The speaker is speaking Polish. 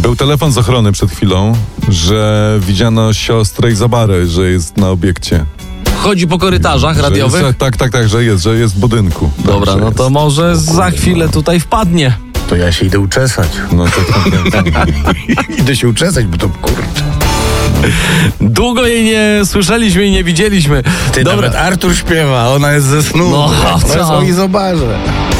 Był telefon z ochrony przed chwilą, że widziano siostrę Izabarę, że jest na obiekcie. Chodzi po korytarzach radiowych? Tak, że jest w budynku. Dobra, tak, no to może za chwilę tutaj wpadnie. To ja się idę uczesać. No tak. Idę się uczesać, bo to kurczę. Długo jej nie słyszeliśmy i nie widzieliśmy. Ty, nawet Artur śpiewa, ona jest ze snu. No, to jest co? o Izobarze.